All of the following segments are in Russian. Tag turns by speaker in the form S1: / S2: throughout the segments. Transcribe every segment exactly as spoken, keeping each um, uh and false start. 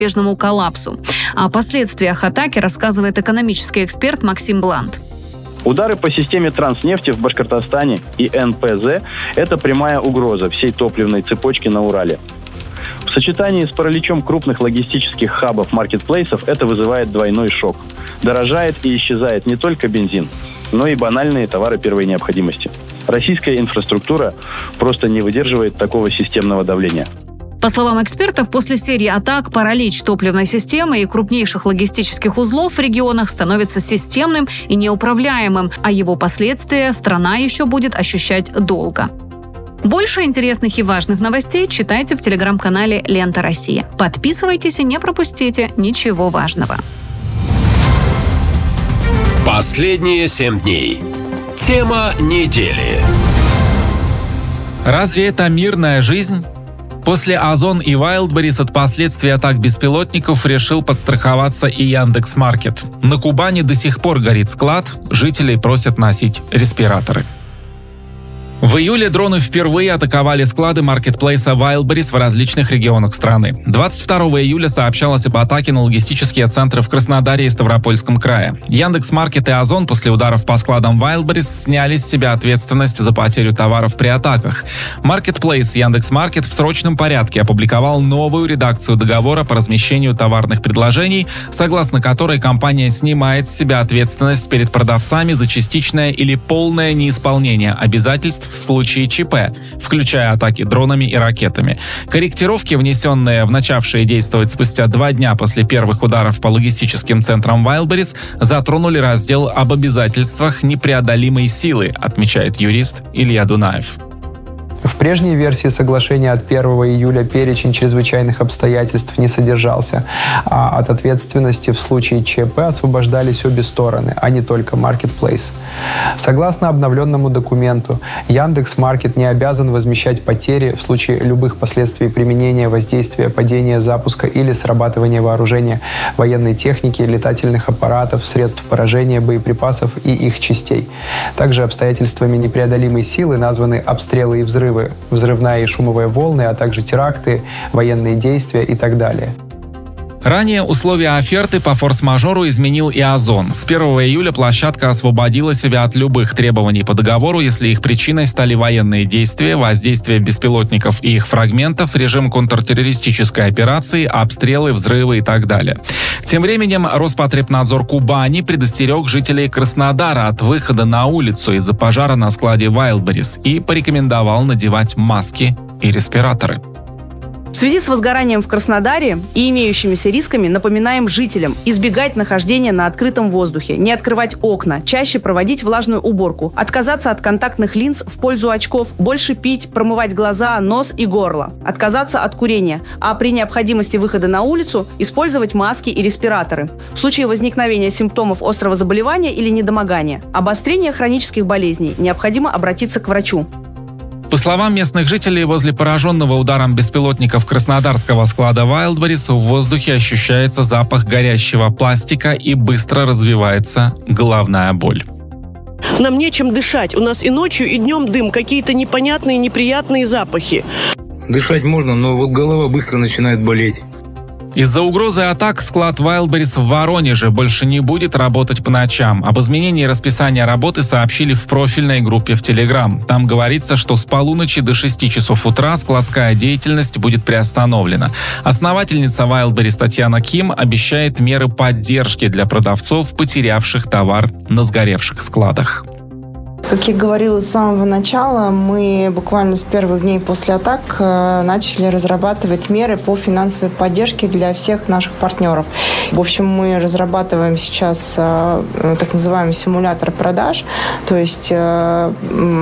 S1: неизбежному коллапсу. О последствиях атаки рассказывает экономический эксперт Максим Блант.
S2: Удары по системе Транснефти в Башкортостане и эн пэ зэ – это прямая угроза всей топливной цепочки на Урале. В сочетании с параличом крупных логистических хабов маркетплейсов это вызывает двойной шок. Дорожает и исчезает не только бензин, но и банальные товары первой необходимости. Российская инфраструктура просто не выдерживает такого системного давления.
S1: По словам экспертов, после серии атак паралич топливной системы и крупнейших логистических узлов в регионах становится системным и неуправляемым, а его последствия страна еще будет ощущать долго. Больше интересных и важных новостей читайте в телеграм-канале «Лента Россия». Подписывайтесь и не пропустите ничего важного.
S3: Последние семь дней. Тема недели.
S4: Разве это мирная жизнь? После Озон и Wildberries от последствий атак беспилотников решил подстраховаться и Яндекс.Маркет. На Кубани до сих пор горит склад, жителей просят носить респираторы. В июле дроны впервые атаковали склады маркетплейса Wildberries в различных регионах страны. двадцать второго июля сообщалось об атаке на логистические центры в Краснодаре и Ставропольском крае. Яндекс.Маркет и Озон после ударов по складам Wildberries сняли с себя ответственность за потерю товаров при атаках. Маркетплейс Яндекс.Маркет в срочном порядке опубликовал новую редакцию договора по размещению товарных предложений, согласно которой компания снимает с себя ответственность перед продавцами за частичное или полное неисполнение обязательств в случае ЧП, включая атаки дронами и ракетами. Корректировки, внесенные в начавшие действовать спустя два дня после первых ударов по логистическим центрам Wildberries, затронули раздел об обязательствах непреодолимой силы, отмечает юрист Илья Дунаев.
S5: В прежней версии соглашения от первого июля перечень чрезвычайных обстоятельств не содержался, а от ответственности в случае ЧП освобождались обе стороны, а не только Marketplace. Согласно обновленному документу, Яндекс.Маркет не обязан возмещать потери в случае любых последствий применения, воздействия, падения, запуска или срабатывания вооружения, военной техники, летательных аппаратов, средств поражения, боеприпасов и их частей. Также обстоятельствами непреодолимой силы названы обстрелы и взрывы, взрывная и шумовые волны, а также теракты, военные действия и так далее.
S4: Ранее условия оферты по форс-мажору изменил и Озон. С первого июля площадка освободила себя от любых требований по договору, если их причиной стали военные действия, воздействие беспилотников и их фрагментов, режим контртеррористической операции, обстрелы, взрывы и так далее. Тем временем Роспотребнадзор Кубани предостерег жителей Краснодара от выхода на улицу из-за пожара на складе Wildberries и порекомендовал надевать маски и респираторы.
S6: В связи с возгоранием в Краснодаре и имеющимися рисками напоминаем жителям избегать нахождения на открытом воздухе, не открывать окна, чаще проводить влажную уборку, отказаться от контактных линз в пользу очков, больше пить, промывать глаза, нос и горло, отказаться от курения, а при необходимости выхода на улицу использовать маски и респираторы. В случае возникновения симптомов острого заболевания или недомогания, обострения хронических болезней необходимо обратиться к врачу.
S4: По словам местных жителей, возле пораженного ударом беспилотников краснодарского склада Wildberries в воздухе ощущается запах горящего пластика и быстро развивается головная боль.
S7: Нам нечем дышать. У нас и ночью, и днем дым, какие-то непонятные, неприятные запахи.
S8: Дышать можно, но вот голова быстро начинает болеть.
S4: Из-за угрозы атак склад Wildberries в Воронеже больше не будет работать по ночам. Об изменении расписания работы сообщили в профильной группе в Telegram. Там говорится, что с полуночи до шести часов утра складская деятельность будет приостановлена. Основательница Wildberries Татьяна Ким обещает меры поддержки для продавцов, потерявших товар на сгоревших складах.
S9: Как я говорила с самого начала, мы буквально с первых дней после атак начали разрабатывать меры по финансовой поддержке для всех наших партнеров. В общем, мы разрабатываем сейчас так называемый симулятор продаж, то есть по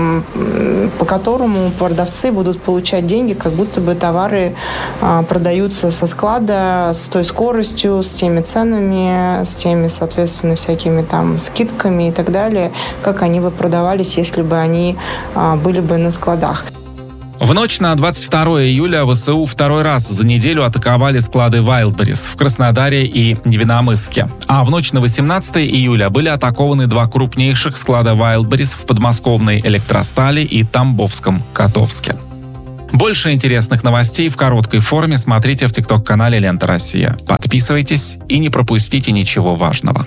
S9: которому продавцы будут получать деньги, как будто бы товары продаются со склада с той скоростью, с теми ценами, с теми, соответственно, всякими там скидками и так далее, как они бы продавались, если бы они а, были бы на складах.
S4: В ночь на двадцать второе июля ВСУ второй раз за неделю атаковали склады Wildberries в Краснодаре и Невиномысске. А в ночь на восемнадцатое июля были атакованы два крупнейших склада Wildberries в подмосковной Электростали и Тамбовском Котовске. Больше интересных новостей в короткой форме смотрите в ТикТок-канале «Лента Россия». Подписывайтесь и не пропустите ничего важного.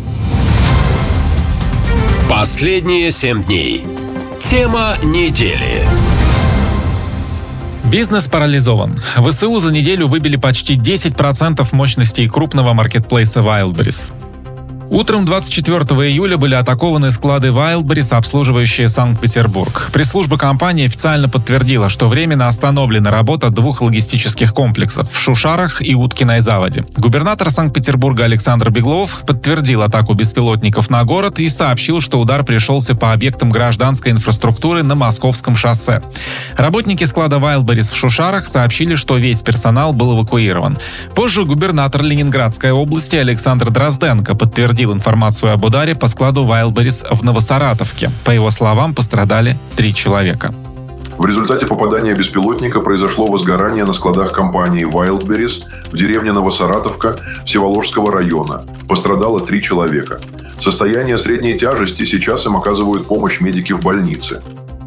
S3: Последние семь дней. Тема недели.
S4: Бизнес парализован. ВСУ за неделю выбили почти десять процентов мощностей крупного маркетплейса Wildberries. Утром двадцать четвёртого июля были атакованы склады Wildberries, обслуживающие Санкт-Петербург. Пресс-служба компании официально подтвердила, что временно остановлена работа двух логистических комплексов в Шушарах и Уткиной заводе. Губернатор Санкт-Петербурга Александр Беглов подтвердил атаку беспилотников на город и сообщил, что удар пришелся по объектам гражданской инфраструктуры на Московском шоссе. Работники склада Wildberries в Шушарах сообщили, что весь персонал был эвакуирован. Позже губернатор Ленинградской области Александр Дрозденко подтвердил информацию об ударе по складу Wildberries в Новосаратовке. По его словам, пострадали три человека.
S10: В результате попадания беспилотника произошло возгорание на складах компании Wildberries в деревне Новосаратовка Всеволожского района. Пострадало три человека. Состояние средней тяжести, сейчас им оказывают помощь медики в больнице.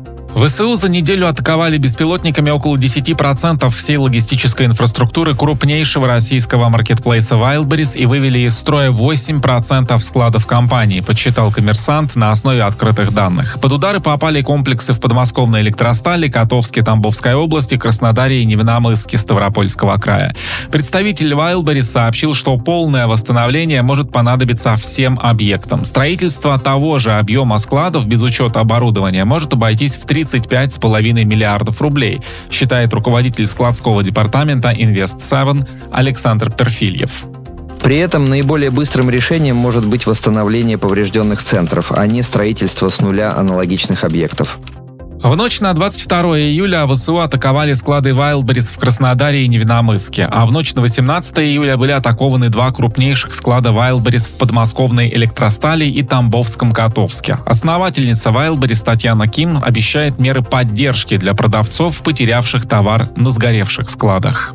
S4: ВСУ за неделю атаковали беспилотниками около десять процентов всей логистической инфраструктуры крупнейшего российского маркетплейса Wildberries и вывели из строя восемь процентов складов компании, подсчитал «Коммерсант» на основе открытых данных. Под удары попали комплексы в подмосковной Электростали, Котовске, Тамбовской области, Краснодаре и Невиномысске Ставропольского края. Представитель Wildberries сообщил, что полное восстановление может понадобиться всем объектам. Строительство того же объема складов без учета оборудования может обойтись в тридцать пять с половиной миллиардов рублей, считает руководитель складского департамента Инвест семь Александр Перфильев.
S11: При этом наиболее быстрым решением может быть восстановление поврежденных центров, а не строительство с нуля аналогичных объектов.
S4: В ночь на двадцать второе июля ВСУ атаковали склады Wildberries в Краснодаре и Невиномысске, а в ночь на восемнадцатое июля были атакованы два крупнейших склада Wildberries в подмосковной Электростали и Тамбовском Котовске. Основательница Wildberries Татьяна Ким обещает меры поддержки для продавцов, потерявших товар на сгоревших складах.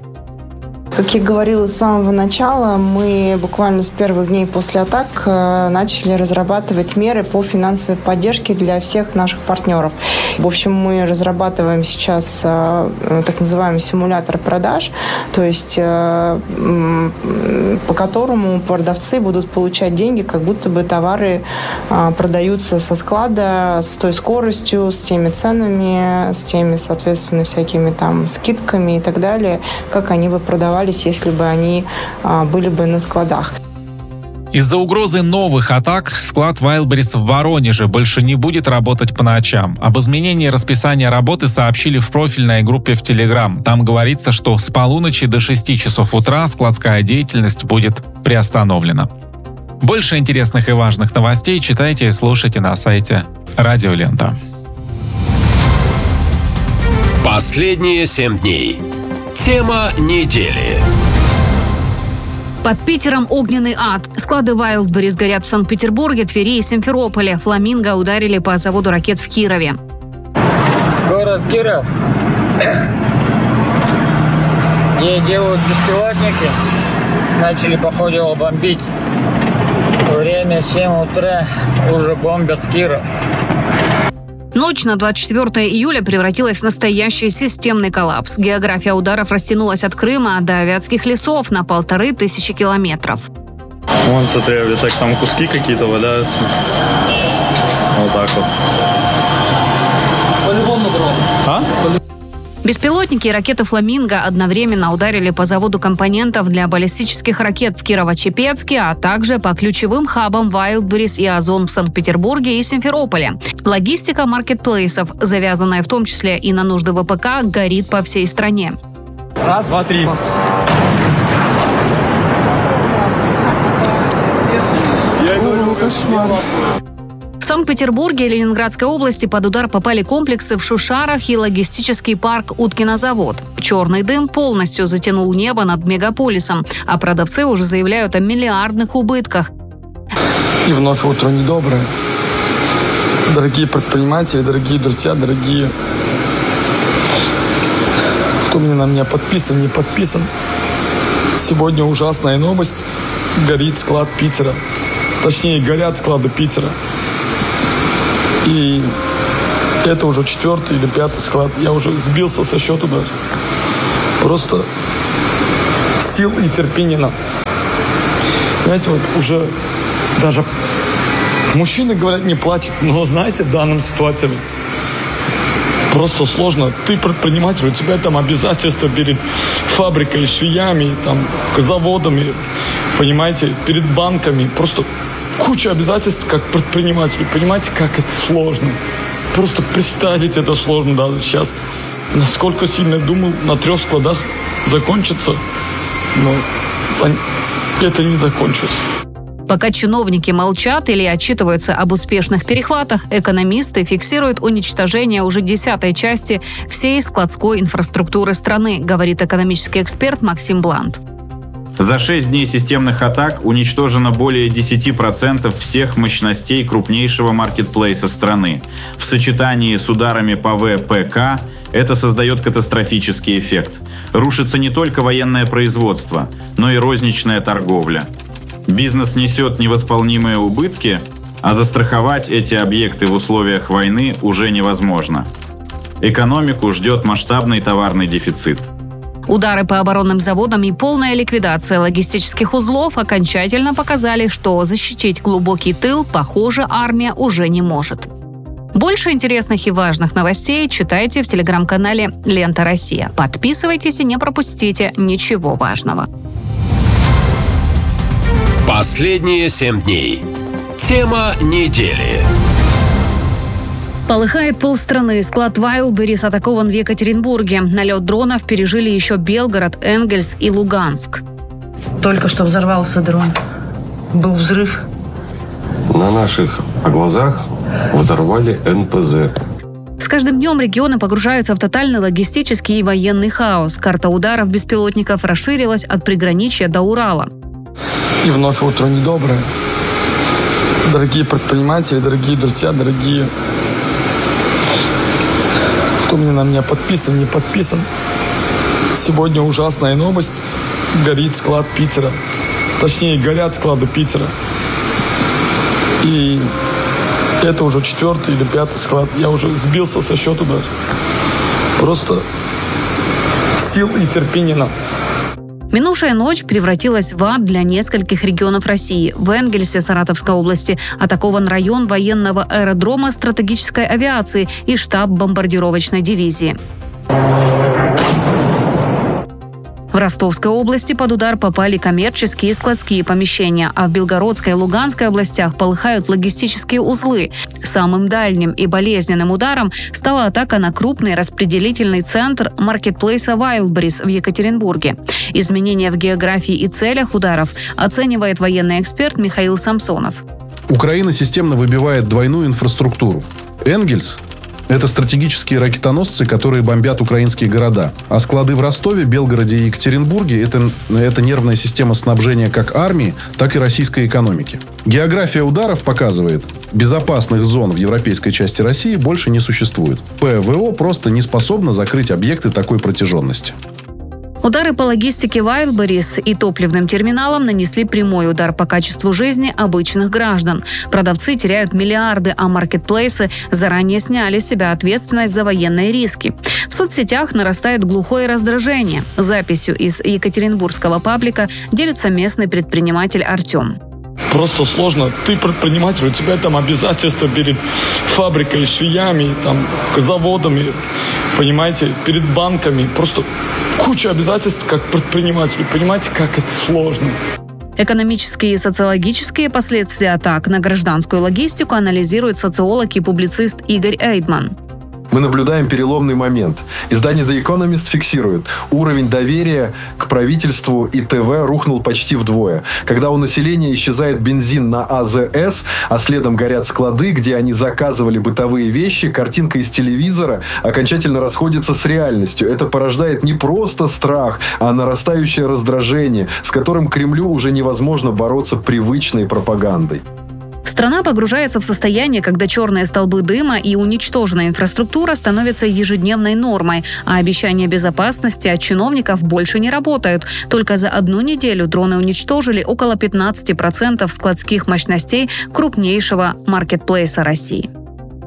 S9: Как я говорила с самого начала, мы буквально с первых дней после атак начали разрабатывать меры по финансовой поддержке для всех наших партнеров. В общем, мы разрабатываем сейчас так называемый симулятор продаж, то есть по которому продавцы будут получать деньги, как будто бы товары продаются со склада с той скоростью, с теми ценами, с теми, соответственно, всякими там скидками и так далее, как они бы продавались, если бы они а, были бы на складах.
S4: Из-за угрозы новых атак склад Wildberries в Воронеже больше не будет работать по ночам. Об изменении расписания работы сообщили в профильной группе в Telegram. Там говорится, что с полуночи до шести часов утра складская деятельность будет приостановлена. Больше интересных и важных новостей читайте и слушайте на сайте Радио Лента.
S3: Последние семь дней. Тема недели.
S1: Под Питером огненный ад. Склады Wildberries горят в Санкт-Петербурге, Твери и Симферополе. «Фламинго» ударили по заводу ракет в Кирове.
S12: Город Киров, где делают беспилотники, начали по ходу бомбить. Время семь утра, уже бомбят Киров.
S1: Ночь на двадцать четвёртое июля превратилась в настоящий системный коллапс. География ударов растянулась от Крыма до Вятских лесов на полторы тысячи километров.
S13: Вон, смотри, так там куски какие-то валяются. Вот так вот. По-любому дрон. А?
S1: Беспилотники и ракеты «Фламинго» одновременно ударили по заводу компонентов для баллистических ракет в Кирово-Чепецке, а также по ключевым хабам Wildberries и Озон в Санкт-Петербурге и Симферополе. Логистика маркетплейсов, завязанная в том числе и на нужды ВПК, горит по всей стране.
S13: Раз, два, три.
S1: В Санкт-Петербурге и Ленинградской области под удар попали комплексы в Шушарах и логистический парк «Уткинозавод». Черный дым полностью затянул небо над мегаполисом, а продавцы уже заявляют о миллиардных убытках.
S14: И вновь утро недоброе. Дорогие предприниматели, дорогие друзья, дорогие, кто мне на меня подписан, не подписан. Сегодня ужасная новость. Горит склад Питера. Точнее, горят склады Питера. И Это уже четвертый или пятый склад. Я уже сбился со счета даже. Просто сил и терпения нам. Знаете, вот уже даже мужчины говорят, не плачут. Но знаете, в данном ситуации просто сложно. Ты предприниматель, у тебя там обязательства перед фабрикой, швеями, там, заводами, понимаете, перед банками. Просто куча обязательств как предприниматель. Понимаете, как это сложно. Просто представить это сложно даже сейчас. Насколько сильно я думал, на трех складах закончится, но это не закончится.
S1: Пока чиновники молчат или отчитываются об успешных перехватах, экономисты фиксируют уничтожение уже десятой части всей складской инфраструктуры страны, говорит экономический эксперт Максим Блант.
S15: За шесть дней системных атак уничтожено более десять процентов всех мощностей крупнейшего маркетплейса страны. В сочетании с ударами по вэ пэ ка это создает катастрофический эффект. Рушится не только военное производство, но и розничная торговля. Бизнес несет невосполнимые убытки, а застраховать эти объекты в условиях войны уже невозможно. Экономику ждет масштабный товарный дефицит.
S1: Удары по оборонным заводам и полная ликвидация логистических узлов окончательно показали, что защитить глубокий тыл, похоже, армия уже не может. Больше интересных и важных новостей читайте в телеграм-канале «Лента Россия». Подписывайтесь и не пропустите ничего важного.
S3: Последние семь дней. Тема недели.
S1: Полыхает полстраны. Склад Wildberries атакован в Екатеринбурге. Налет дронов пережили еще Белгород, Энгельс и Луганск.
S16: Только что взорвался дрон. Был взрыв.
S17: На наших глазах взорвали эн пэ зэ.
S1: С каждым днем регионы погружаются в тотальный логистический и военный хаос. Карта ударов беспилотников расширилась от приграничья до Урала.
S14: И вновь утро недоброе. Дорогие предприниматели, дорогие друзья, дорогие... Кто мне на меня подписан, не подписан. Сегодня ужасная новость. Горит склад Питера. Точнее, горят склады Питера. И это уже четвертый или пятый склад. Я уже сбился со счета даже. Просто сил и терпения нам.
S1: Минувшая ночь превратилась в ад для нескольких регионов России. В Энгельсе Саратовской области атакован район военного аэродрома стратегической авиации и штаб бомбардировочной дивизии. В Ростовской области под удар попали коммерческие и складские помещения, а в Белгородской и Луганской областях полыхают логистические узлы. Самым дальним и болезненным ударом стала атака на крупный распределительный центр маркетплейса Wildberries в Екатеринбурге. Изменения в географии и целях ударов оценивает военный эксперт Михаил Самсонов.
S18: Украина системно выбивает двойную инфраструктуру. Энгельс – это стратегические ракетоносцы, которые бомбят украинские города. А склады в Ростове, Белгороде и Екатеринбурге это, – это нервная система снабжения как армии, так и российской экономики. География ударов показывает, безопасных зон в европейской части России больше не существует. пэ вэ о просто не способна закрыть объекты такой протяженности.
S1: Удары по логистике Wildberries и топливным терминалам нанесли прямой удар по качеству жизни обычных граждан. Продавцы теряют миллиарды, а маркетплейсы заранее сняли с себя ответственность за военные риски. В соцсетях нарастает глухое раздражение. Записью из екатеринбургского паблика делится местный предприниматель Артем.
S14: Просто сложно. Ты предприниматель, у тебя там обязательства перед фабрикой, швеями, там, заводами, понимаете, перед банками. Просто куча обязательств как предпринимателю. Понимаете, как это сложно.
S1: Экономические и социологические последствия атак на гражданскую логистику анализирует социолог и публицист Игорь Эйдман.
S19: Мы наблюдаем переломный момент. Издание The Economist фиксирует, уровень доверия к правительству и ТВ рухнул почти вдвое. Когда у населения исчезает бензин на а зэ эс, а следом горят склады, где они заказывали бытовые вещи, картинка из телевизора окончательно расходится с реальностью. Это порождает не просто страх, а нарастающее раздражение, с которым Кремлю уже невозможно бороться привычной пропагандой.
S1: Страна погружается в состояние, когда черные столбы дыма и уничтоженная инфраструктура становятся ежедневной нормой, а обещания безопасности от чиновников больше не работают. Только за одну неделю дроны уничтожили около пятнадцать процентов складских мощностей крупнейшего маркетплейса России.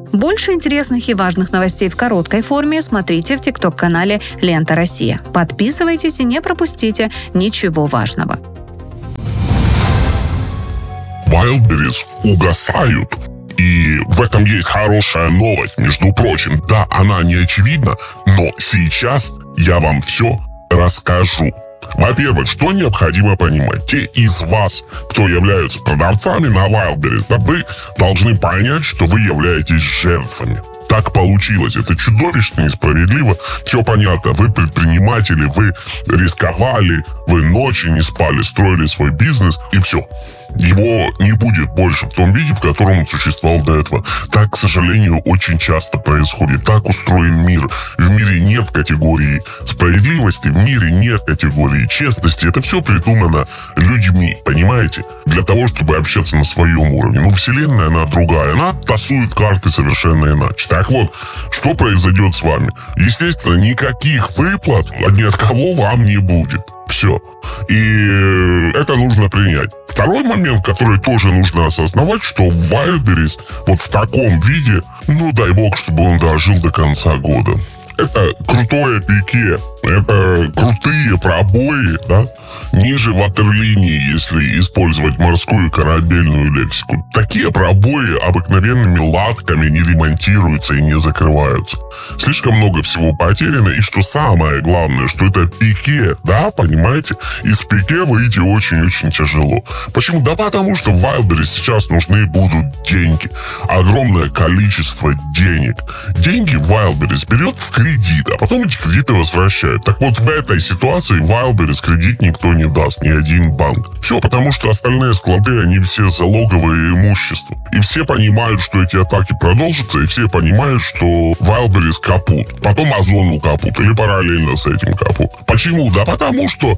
S1: Больше интересных и важных новостей в короткой форме смотрите в ТикТок-канале «Лента Россия». Подписывайтесь и не пропустите ничего важного.
S20: Wildberries угасают. И в этом есть хорошая новость, между прочим. Да, она не очевидна, но сейчас я вам все расскажу. Во-первых, что необходимо понимать? Те из вас, кто являются продавцами на Wildberries, да, вы должны понять, что вы являетесь жертвами. Так получилось. Это чудовищно, несправедливо. Все понятно. Вы предприниматели, вы рисковали, вы ночи не спали, строили свой бизнес, и все. Его не будет больше в том виде, в котором он существовал до этого. Так, к сожалению, очень часто происходит. Так устроен мир. В мире нет категории справедливости, в мире нет категории честности. Это все придумано людьми, понимаете? Для того, чтобы общаться на своем уровне. Ну, вселенная, она другая. Она тасует карты совершенно иначе. Так вот, что произойдет с вами? Естественно, никаких выплат ни от кого вам не будет. Все. И это нужно принять. Второй момент, который тоже нужно осознавать, что Wildberries вот в таком виде, ну дай бог, чтобы он дожил до конца года. Это крутое пике, это крутые пробои, да, ниже ватерлинии, если использовать морскую и корабельную лексику. Такие пробои обыкновенными латками не ремонтируются и не закрываются. Слишком много всего потеряно, и что самое главное, что это пике, да, понимаете? Из пике выйти очень-очень тяжело. Почему? Да потому что в Wildberries сейчас нужны будут деньги. Огромное количество денег. Деньги Wildberries берет в кредит, а потом эти кредиты возвращает. Так вот, в этой ситуации Wildberries кредит никто не даст, ни один банк. Все, потому что остальные склады, они все залоговое имущество. И все понимают, что эти атаки продолжатся, и все понимают, что Wildberries капут. Потом Озону капут, или параллельно с этим капут. Почему? Да потому что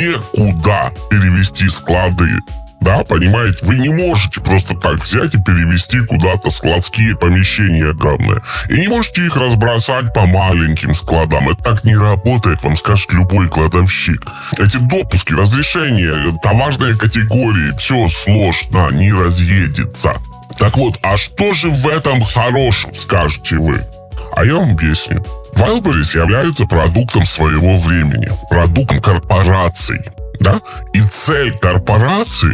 S20: некуда перевести склады. Да, понимаете, вы не можете просто так взять и перевести куда-то складские помещения огромные. И не можете их разбросать по маленьким складам. Это так не работает, вам скажет любой кладовщик. Эти допуски, разрешения, товарные категории, все сложно, не разъедется. Так вот, а что же в этом хорошем, скажете вы? А я вам объясню. Wildberries является продуктом своего времени, продуктом корпораций. Да? И цель корпорации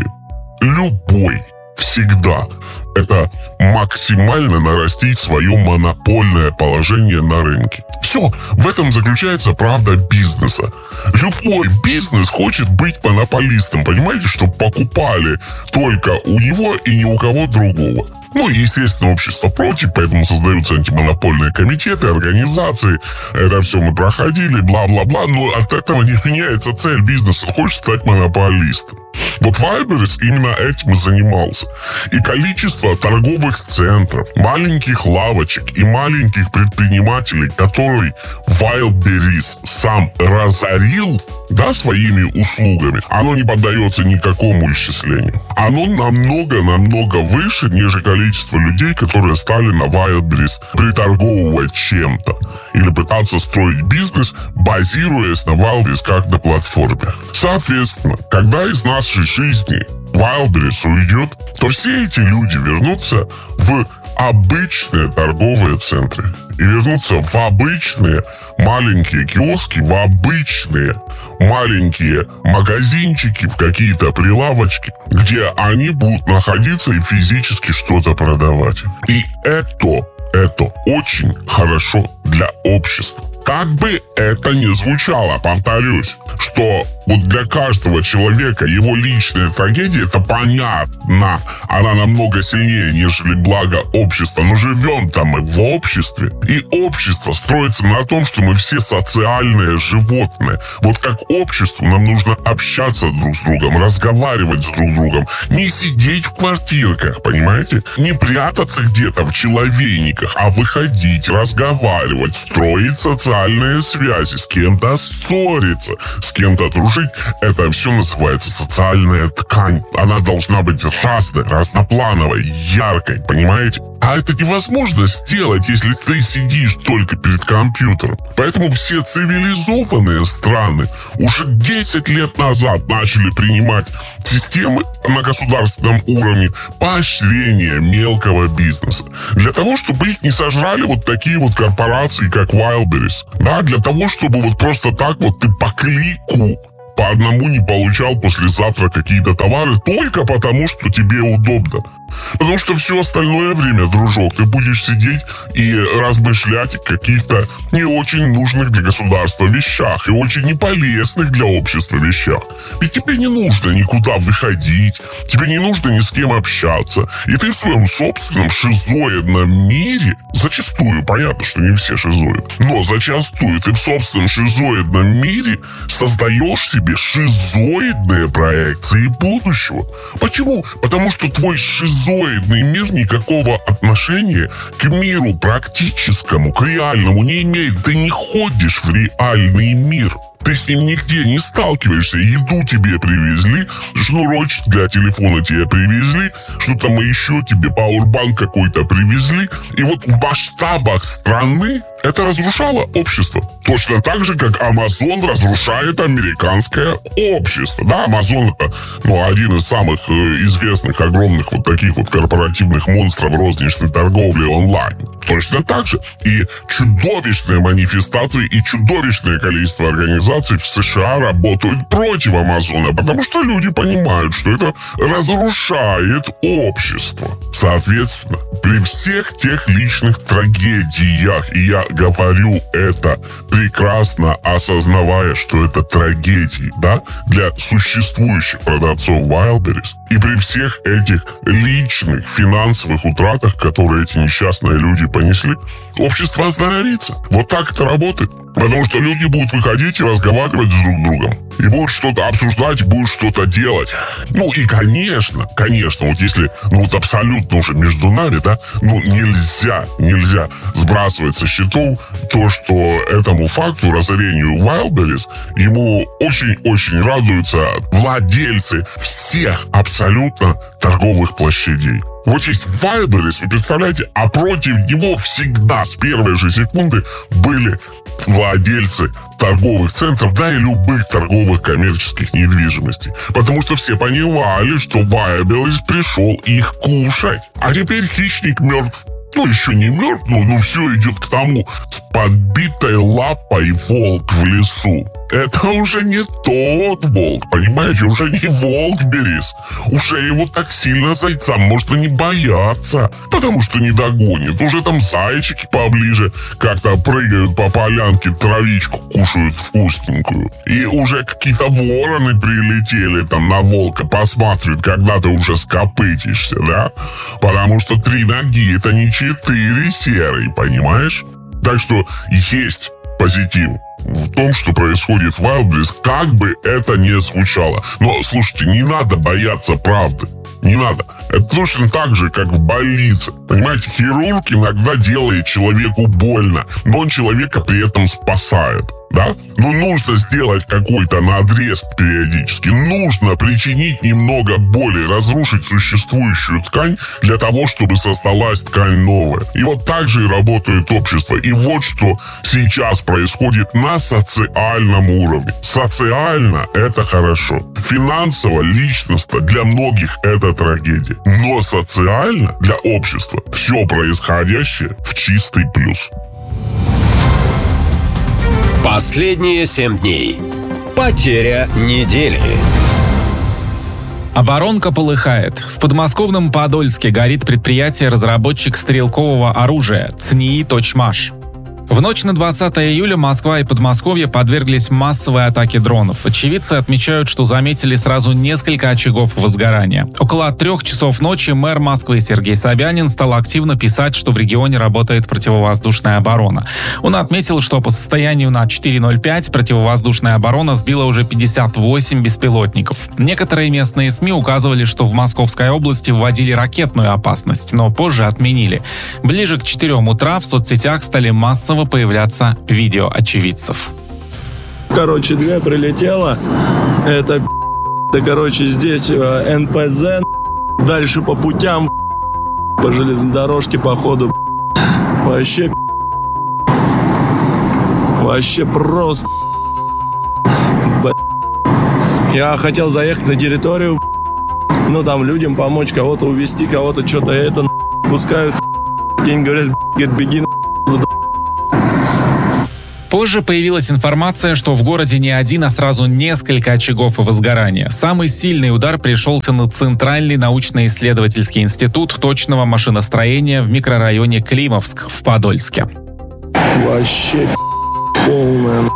S20: любой, всегда, это максимально нарастить свое монопольное положение на рынке. Все, в этом заключается правда бизнеса. Любой бизнес хочет быть монополистом, понимаете, чтобы покупали только у него и ни у кого другого. Ну, естественно, общество против, поэтому создаются антимонопольные комитеты, организации. Это все мы проходили, бла-бла-бла. Но от этого не меняется цель бизнеса. Он хочет стать монополистом. Вот Wildberries именно этим и занимался. И количество торговых центров, маленьких лавочек и маленьких предпринимателей, которые Wildberries сам разорил, да, своими услугами, оно не поддается никакому исчислению. Оно намного-намного выше, нежели количество людей, которые стали на Wildberries приторговывать чем-то или пытаться строить бизнес, базируясь на Wildberries как на платформе. Соответственно, когда из нашей жизни Wildberries уйдет, то все эти люди вернутся в обычные торговые центры и вернутся в обычные маленькие киоски, в обычные маленькие магазинчики, в какие-то прилавочки, где они будут находиться и физически что-то продавать. И это, это очень хорошо для общества. Как бы это ни звучало, повторюсь, что вот для каждого человека его личная трагедия, это понятно. Она намного сильнее, нежели благо общества. Но живем-то мы в обществе. И общество строится на том, что мы все социальные животные. Вот как обществу нам нужно общаться друг с другом, разговаривать с друг другом. Не сидеть в квартирках, понимаете? Не прятаться где-то в человейниках, а выходить, разговаривать, строить социальные связи, с кем-то ссориться, с кем-то дружить. Это все называется социальная ткань. Она должна быть разной, разноплановой, яркой, понимаете? А это невозможно сделать, если ты сидишь только перед компьютером. Поэтому все цивилизованные страны уже десять лет назад начали принимать системы на государственном уровне поощрения мелкого бизнеса. Для того, чтобы их не сожрали вот такие вот корпорации, как Wildberries. Да, для того, чтобы вот просто так вот ты по клику по одному не получал послезавтра какие-то товары только потому, что тебе удобно. Потому что все остальное время, дружок, ты будешь сидеть и размышлять о каких-то не очень нужных для государства вещах и очень неполезных для общества вещах. Ведь тебе не нужно никуда выходить, тебе не нужно ни с кем общаться. И ты в своем собственном шизоидном мире, зачастую, понятно, что не все шизоиды, но зачастую ты в собственном шизоидном мире создаешь себе шизоидные проекции будущего. Почему? Потому что твой шизоидный мир никакого отношения к миру практическому, к реальному не имеет. Ты не ходишь в реальный мир. Ты с ним нигде не сталкиваешься. Еду тебе привезли, шнурочек для телефона тебе привезли, что там еще тебе пауэрбанк какой-то привезли. И вот в масштабах страны это разрушало общество. Точно так же, как Amazon разрушает американское общество. Да, Amazon это, ну, один из самых э, известных, огромных вот таких вот корпоративных монстров розничной торговли онлайн. Точно так же и чудовищные манифестации и чудовищное количество организаций в США работают против Амазона, потому что люди понимают, что это разрушает общество. Соответственно, при всех тех личных трагедиях, и я говорю это прекрасно осознавая, что это трагедии, да, для существующих продавцов Wildberries, и при всех этих личных финансовых утратах, которые эти несчастные люди понесли, общество остановится. Вот так это работает. Потому что люди будут выходить и разговаривать с друг другом. И будут что-то обсуждать, и будут что-то делать. Ну и, конечно, конечно, вот если, ну вот абсолютно уже между нами, да, ну нельзя, нельзя сбрасывать со счетов то, что этому факту, разорению Wildberries, ему очень-очень радуются владельцы всех абсолютно торговых площадей. Вот есть Wildberries, вы представляете, а против него всегда с первой же секунды были владельцы торговых центров, да и любых торговых коммерческих недвижимостей. Потому что все понимали, что Wildberries пришел их кушать. А теперь хищник мертв. Ну, еще не мертв, но ну, все идет к тому. С подбитой лапой волк в лесу. Это уже не тот волк, понимаете, уже не волк-берис. Уже его так сильно зайцам можно не бояться, потому что не догонит. Уже там зайчики поближе как-то прыгают по полянке, травичку кушают вкусненькую. И уже какие-то вороны прилетели там на волка, посматривают, когда ты уже скопытишься, да? Потому что три ноги — это не четыре, серый, понимаешь? Так что есть позитив в том, что происходит в Wildberries, как бы это ни звучало. Но, слушайте, не надо бояться правды. Не надо. Это точно так же, как в больнице. Понимаете, хирург иногда делает человеку больно, но он человека при этом спасает. Да? Но нужно сделать какой-то надрез периодически. Нужно причинить немного боли, разрушить существующую ткань для того, чтобы создалась ткань новая. И вот так же и работает общество. И вот что сейчас происходит на социальном уровне. Социально это хорошо. Финансово, личностно для многих это трагедия. Но социально для общества все происходящее в чистый плюс.
S3: Последние семь дней. Потеря недели.
S4: Оборонка полыхает. В подмосковном Подольске горит предприятие-разработчик стрелкового оружия ЦНИИ «Точмаш». В ночь на двадцатое июля Москва и Подмосковье подверглись массовой атаке дронов. Очевидцы отмечают, что заметили сразу несколько очагов возгорания. Около трех часов ночи мэр Москвы Сергей Собянин стал активно писать, что в регионе работает противовоздушная оборона. Он отметил, что по состоянию на четыре ноль пять противовоздушная оборона сбила уже пятьдесят восемь беспилотников. Некоторые местные СМИ указывали, что в Московской области вводили ракетную опасность, но позже отменили. Ближе к четырем утра в соцсетях стали массово появляться видео очевидцев.
S14: Короче, две прилетело. Это да, короче, здесь эн пэ зэ. Дальше по путям по железной дорожке, походу. Вообще, вообще просто. Я хотел заехать на территорию, ну там людям помочь, кого-то увезти, кого-то что-то это пускают. День говорят, беги.
S4: Позже появилась информация, что в городе не один, а сразу несколько очагов возгорания. Самый сильный удар пришелся на Центральный научно-исследовательский институт точного машиностроения в микрорайоне Климовск в Подольске.
S14: Вообще полная.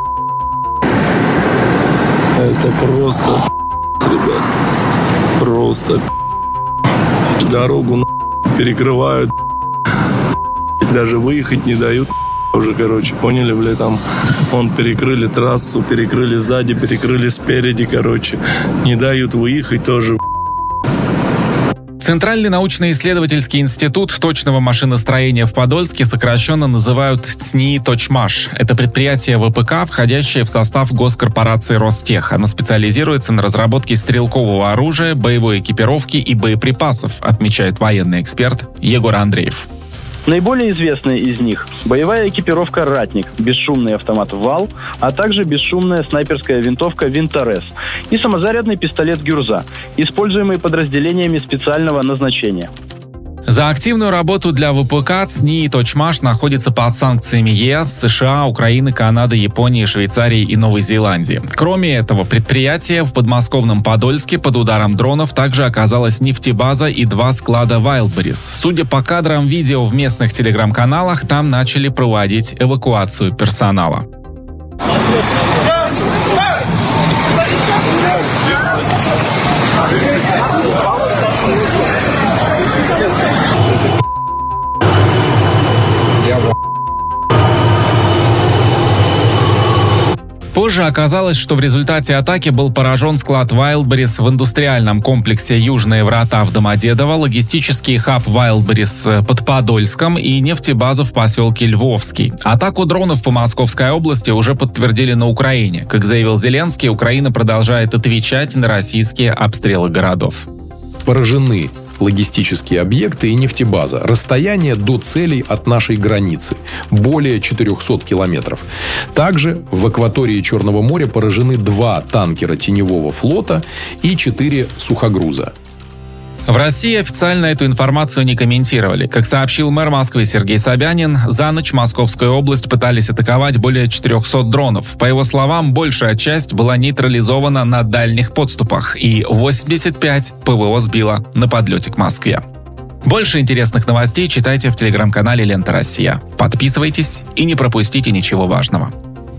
S14: Это просто, ребят, просто дорогу перекрывают, даже выехать не дают. Уже, короче, поняли, бля, там, он перекрыли трассу, перекрыли сзади, перекрыли спереди, короче, не дают выехать тоже.
S4: Центральный научно-исследовательский институт точного машиностроения в Подольске сокращенно называют ЦНИИ «Точмаш». Это предприятие ВПК, входящее в состав госкорпорации Ростех. Оно специализируется на разработке стрелкового оружия, боевой экипировки и боеприпасов, отмечает военный эксперт Егор Андреев.
S2: Наиболее известные из них – боевая экипировка «Ратник», бесшумный автомат «Вал», а также бесшумная снайперская винтовка «Винторез» и самозарядный пистолет «Гюрза», используемый подразделениями специального назначения.
S4: За активную работу для ВПК ЦНИИ «Точмаш» находится под санкциями ЕС, США, Украины, Канады, Японии, Швейцарии и Новой Зеландии. Кроме этого, предприятие в подмосковном Подольске под ударом дронов также оказалась нефтебаза и два склада Wildberries. Судя по кадрам видео в местных телеграм-каналах, там начали проводить эвакуацию персонала. Позже оказалось, что в результате атаки был поражен склад Wildberries в индустриальном комплексе «Южные врата» в Домодедово, логистический хаб Wildberries под Подольском и нефтебаза в поселке Львовский. Атаку дронов по Московской области уже подтвердили на Украине. Как заявил Зеленский, Украина продолжает отвечать на российские обстрелы городов.
S21: Поражены логистические объекты и нефтебаза. Расстояние до целей от нашей границы более четырехсот километров. Также в акватории Черного моря поражены два танкера теневого флота и четыре сухогруза.
S4: В России официально эту информацию не комментировали. Как сообщил мэр Москвы Сергей Собянин, за ночь Московскую область пытались атаковать более четырехсот дронов. По его словам, большая часть была нейтрализована на дальних подступах, и восемьдесят пять ПВО сбило на подлете к Москве. Больше интересных новостей читайте в телеграм-канале «Лента Россия». Подписывайтесь и не пропустите ничего важного.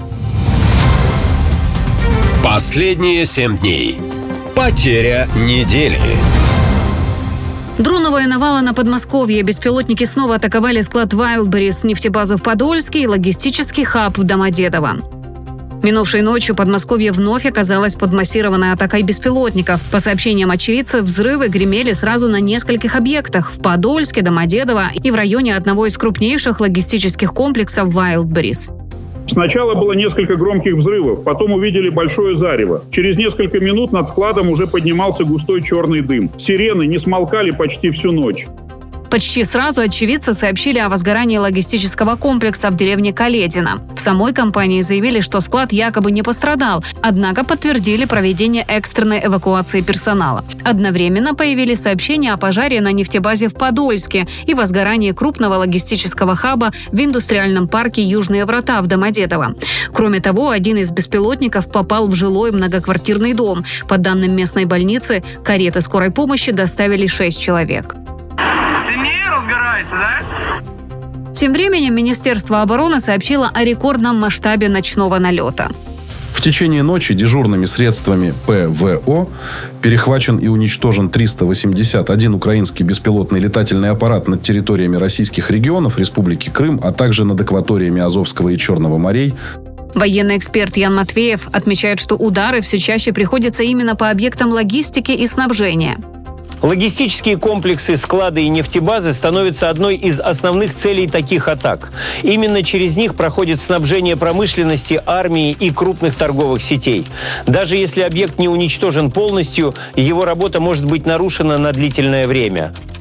S3: Последние семь дней. Потеря недели.
S1: Дроновая навала на Подмосковье. Беспилотники снова атаковали склад Wildberries, нефтебазу в Подольске и логистический хаб в Домодедово. Минувшей ночью Подмосковье вновь оказалось под массированной атакой беспилотников. По сообщениям очевидцев, взрывы гремели сразу на нескольких объектах – в Подольске, Домодедово и в районе одного из крупнейших логистических комплексов Wildberries.
S22: Сначала было несколько громких взрывов, потом увидели большое зарево. Через несколько минут над складом уже поднимался густой черный дым. Сирены не смолкали почти всю ночь.
S1: Почти сразу очевидцы сообщили о возгорании логистического комплекса в деревне Каледино. В самой компании заявили, что склад якобы не пострадал, однако подтвердили проведение экстренной эвакуации персонала. Одновременно появились сообщения о пожаре на нефтебазе в Подольске и возгорании крупного логистического хаба в индустриальном парке «Южные врата» в Домодедово. Кроме того, один из беспилотников попал в жилой многоквартирный дом. По данным местной больницы, кареты скорой помощи доставили шесть человек.
S23: Сильнее разгорается, да?
S1: Тем временем Министерство обороны сообщило о рекордном масштабе ночного налета.
S18: В течение ночи дежурными средствами ПВО перехвачен и уничтожен триста восемьдесят один украинский беспилотный летательный аппарат над территориями российских регионов Республики Крым, а также над акваториями Азовского и Черного морей.
S1: Военный эксперт Ян Матвеев отмечает, что удары все чаще приходятся именно по объектам логистики и снабжения.
S24: Логистические комплексы, склады и нефтебазы становятся одной из основных целей таких атак. Именно через них проходит снабжение промышленности, армии и крупных торговых сетей. Даже если объект не уничтожен полностью, его работа может быть нарушена на длительное время.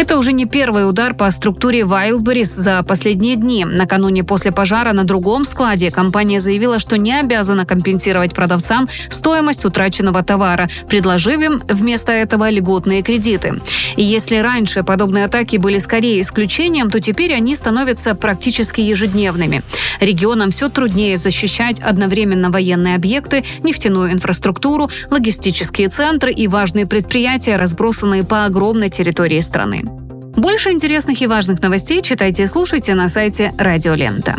S1: Это уже не первый удар по структуре Wildberries за последние дни. Накануне после пожара на другом складе компания заявила, что не обязана компенсировать продавцам стоимость утраченного товара, предложив им вместо этого льготные кредиты. И если раньше подобные атаки были скорее исключением, то теперь они становятся практически ежедневными. Регионам все труднее защищать одновременно военные объекты, нефтяную инфраструктуру, логистические центры и важные предприятия, разбросанные по огромной территории страны. Больше интересных и важных новостей читайте и слушайте на сайте Радио Лента.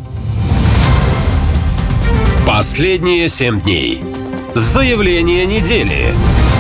S3: Последние семь дней. Заявление недели.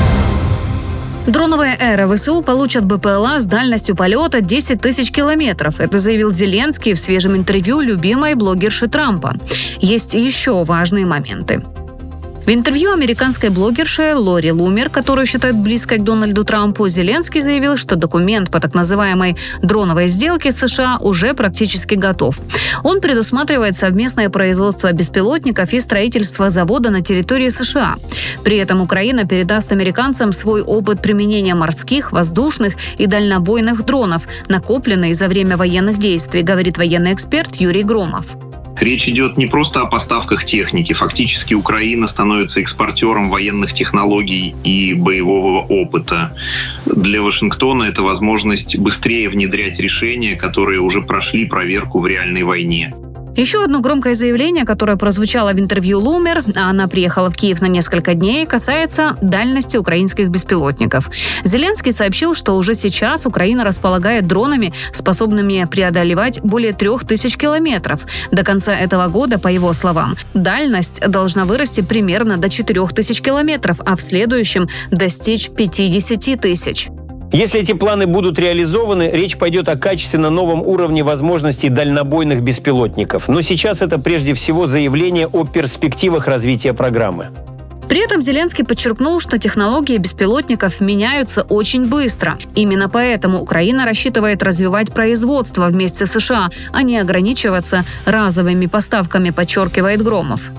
S1: Дроновая эра. ВСУ получат БПЛА с дальностью полета десять тысяч километров. Это заявил Зеленский в свежем интервью любимой блогерши Трампа. Есть еще важные моменты. В интервью американской блогерше Лори Лумер, которую считают близкой к Дональду Трампу, Зеленский заявил, что документ по так называемой дроновой сделке с США уже практически готов. Он предусматривает совместное производство беспилотников и строительство завода на территории США. При этом Украина передаст американцам свой опыт применения морских, воздушных и дальнобойных дронов, накопленный за время военных действий, говорит военный эксперт Юрий Громов.
S5: Речь идет не просто о поставках техники. Фактически Украина становится экспортером военных технологий и боевого опыта. Для Вашингтона это возможность быстрее внедрять решения, которые уже прошли проверку в реальной войне.
S1: Еще одно громкое заявление, которое прозвучало в интервью Лумер, а она приехала в Киев на несколько дней, касается дальности украинских беспилотников. Зеленский сообщил, что уже сейчас Украина располагает дронами, способными преодолевать более трех тысяч километров. До конца этого года, по его словам, дальность должна вырасти примерно до четырех тысяч километров, а в следующем достичь пятидесяти тысяч.
S24: Если эти планы будут реализованы, речь пойдет о качественно новом уровне возможностей дальнобойных беспилотников. Но сейчас это прежде всего заявление о перспективах развития программы.
S1: При этом Зеленский подчеркнул, что технологии беспилотников меняются очень быстро. Именно поэтому Украина рассчитывает развивать производство вместе с США, а не ограничиваться разовыми поставками, подчеркивает Громов.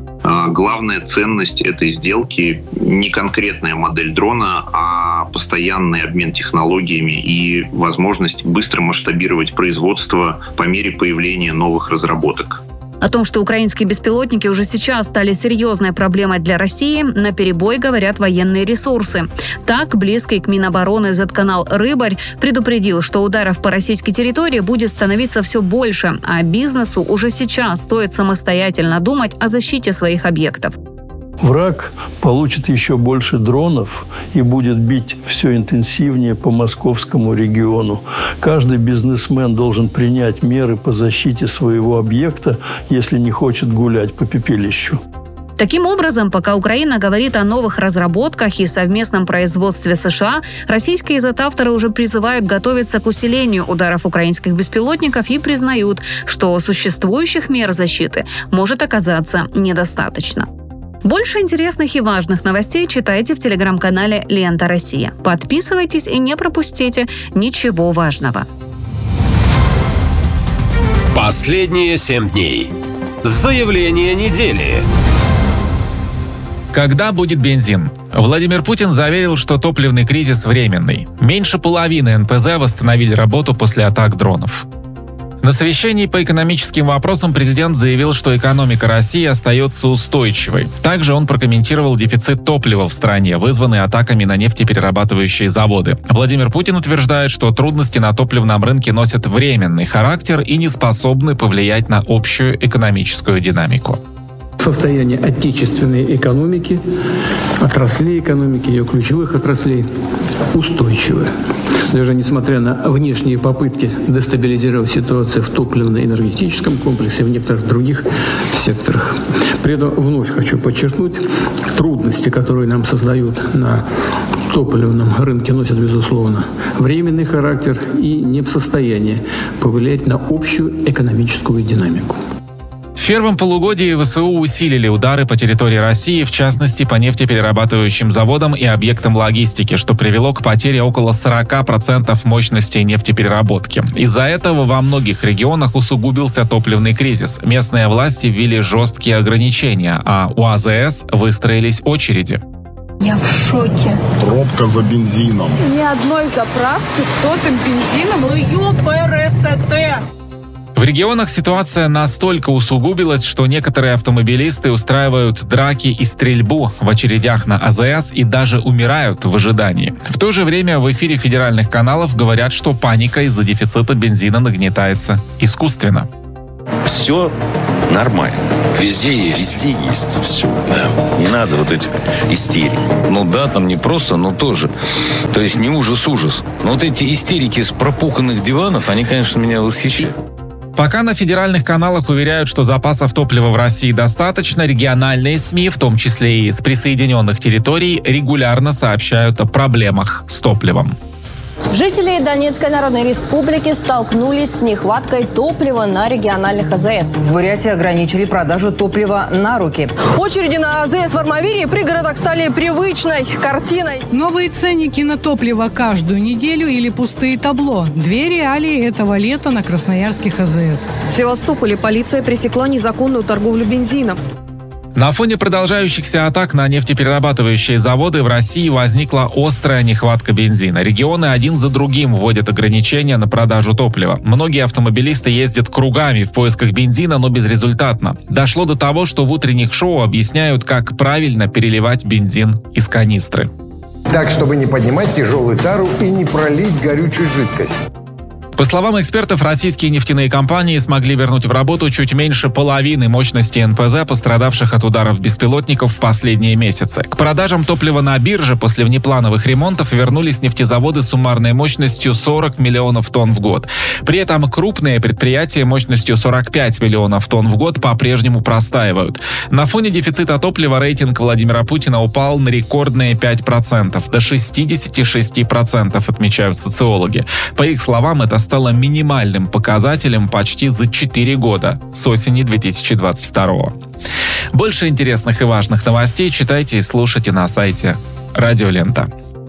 S5: Главная ценность этой сделки не конкретная модель дрона, а постоянный обмен технологиями и возможность быстро масштабировать производство по мере появления новых разработок.
S1: О том, что украинские беспилотники уже сейчас стали серьезной проблемой для России, наперебой говорят военные ресурсы. Так, близкий к Минобороны зет-канал «Рыбарь» предупредил, что ударов по российской территории будет становиться все больше, а бизнесу уже сейчас стоит самостоятельно думать о защите своих объектов.
S6: Враг получит еще больше дронов и будет бить все интенсивнее по московскому региону. Каждый бизнесмен должен принять меры по защите своего объекта, если не хочет гулять по пепелищу.
S1: Таким образом, пока Украина говорит о новых разработках и совместном производстве США, российские зет-авторы уже призывают готовиться к усилению ударов украинских беспилотников и признают, что существующих мер защиты может оказаться недостаточно. Больше интересных и важных новостей читайте в телеграм-канале «Лента Россия». Подписывайтесь и не пропустите ничего важного.
S3: Последние семь дней. Заявление недели.
S4: Когда будет бензин? Владимир Путин заверил, что топливный кризис временный. Меньше половины эн пэ зэ восстановили работу после атак дронов. На совещании по экономическим вопросам президент заявил, что экономика России остается устойчивой. Также он прокомментировал дефицит топлива в стране, вызванный атаками на нефтеперерабатывающие заводы. Владимир Путин утверждает, что трудности на топливном рынке носят временный характер и не способны повлиять на общую экономическую динамику.
S7: Состояние отечественной экономики, отраслей экономики, ее ключевых отраслей устойчивое. Даже несмотря на внешние попытки дестабилизировать ситуацию в топливно-энергетическом комплексе, в некоторых других секторах. При этом вновь хочу подчеркнуть, трудности, которые нам создают на топливном рынке, носят, безусловно, временный характер и не в состоянии повлиять на общую экономическую динамику.
S4: В первом полугодии вэ эс у усилили удары по территории России, в частности, по нефтеперерабатывающим заводам и объектам логистики, что привело к потере около сорока процентов мощности нефтепереработки. Из-за этого во многих регионах усугубился топливный кризис. Местные власти ввели жесткие ограничения, а у а зэ эс выстроились очереди.
S8: Я в шоке.
S9: Пробка за бензином.
S8: Ни одной заправки с сотым бензином. Ну ёпрст.
S4: В регионах ситуация настолько усугубилась, что некоторые автомобилисты устраивают драки и стрельбу в очередях на АЗС и даже умирают в ожидании. В то же время в эфире федеральных каналов говорят, что паника из-за дефицита бензина нагнетается искусственно.
S10: Все нормально. Везде есть. Везде есть все. Да. Не надо вот этих истерик.
S11: Ну да, там не просто, но тоже. То есть не ужас-ужас. Но вот эти истерики с пропуханных диванов, они, конечно, меня восхищают.
S4: Пока на федеральных каналах уверяют, что запасов топлива в России достаточно, региональные СМИ, в том числе и с присоединенных территорий, регулярно сообщают о проблемах с топливом.
S25: Жители Донецкой Народной Республики столкнулись с нехваткой топлива на региональных АЗС.
S26: В Бурятии ограничили продажу топлива на руки.
S27: Очереди на АЗС в Армавире и пригородах стали привычной картиной.
S28: Новые ценники на топливо каждую неделю или пустые табло. Две реалии этого лета на красноярских АЗС.
S29: В Севастополе полиция пресекла незаконную торговлю бензином.
S4: На фоне продолжающихся атак на нефтеперерабатывающие заводы в России возникла острая нехватка бензина. Регионы один за другим вводят ограничения на продажу топлива. Многие автомобилисты ездят кругами в поисках бензина, но безрезультатно. Дошло до того, что в утренних шоу объясняют, как правильно переливать бензин из канистры.
S30: Так, чтобы не поднимать тяжелую тару и не пролить горючую жидкость.
S4: По словам экспертов, российские нефтяные компании смогли вернуть в работу чуть меньше половины мощности эн пэ зэ, пострадавших от ударов беспилотников в последние месяцы. К продажам топлива на бирже после внеплановых ремонтов вернулись нефтезаводы с суммарной мощностью сорок миллионов тонн в год. При этом крупные предприятия мощностью сорок пять миллионов тонн в год по-прежнему простаивают. На фоне дефицита топлива рейтинг Владимира Путина упал на рекордные пять процентов, до шестьдесят шесть процентов, отмечают социологи. По их словам, это стало минимальным показателем почти за четыре года, с осени две тысячи двадцать второго. Больше интересных и важных новостей читайте и слушайте на сайте Радио Лента.